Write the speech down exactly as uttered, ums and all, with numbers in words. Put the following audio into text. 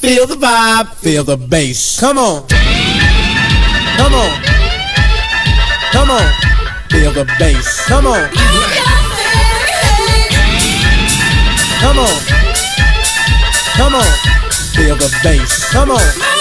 Feel the vibe, feel the bass. Come on. Come on. Come on. Feel the bass. Come on. Come on. Come on. Feel the bass. Come on.